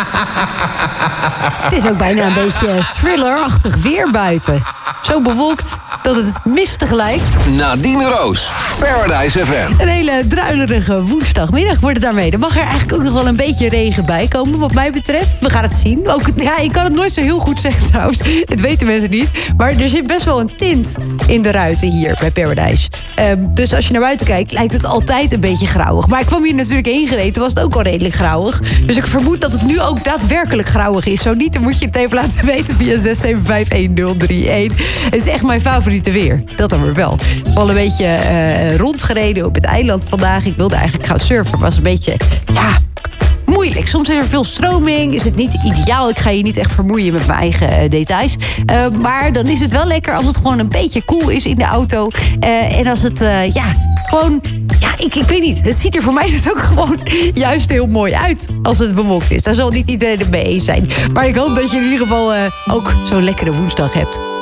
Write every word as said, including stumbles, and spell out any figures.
Het is ook bijna een beetje thrillerachtig weer buiten. Zo bewolkt dat het mistig lijkt. Nadine Roos, Paradise F M. Een hele druilerige woensdagmiddag wordt het daarmee. Er mag er eigenlijk ook nog wel een beetje regen bij komen, wat mij betreft. We gaan het zien. Ook, ja, ik kan het nooit zo heel goed zeggen trouwens. Dat weten mensen niet. Maar er zit best wel een tint in de ruiten hier bij Paradise. Um, dus als je naar buiten kijkt, lijkt het altijd een beetje grauwig. Maar ik kwam hier natuurlijk heen gereden, toen was het ook al redelijk grauwig. Dus ik vermoed dat het nu ook daadwerkelijk grauwig is. Zo niet, dan moet je het even laten weten via zes zeven vijf een nul drie een. Het is echt mijn favoriete weer. Dat dan weer wel. Ik heb al een beetje uh, rondgereden op het eiland vandaag. Ik wilde eigenlijk gaan surfen, maar was een beetje... ja. moeilijk. Soms is er veel stroming, is het niet ideaal. Ik ga je niet echt vermoeien met mijn eigen uh, details. Uh, maar dan is het wel lekker als het gewoon een beetje koel is in de auto. Uh, en als het, uh, ja, gewoon... ja, ik, ik weet niet. Het ziet er voor mij dus ook gewoon juist heel mooi uit als het bewolkt is. Daar zal niet iedereen het mee eens zijn. Maar ik hoop dat je in ieder geval uh, ook zo'n lekkere woensdag hebt.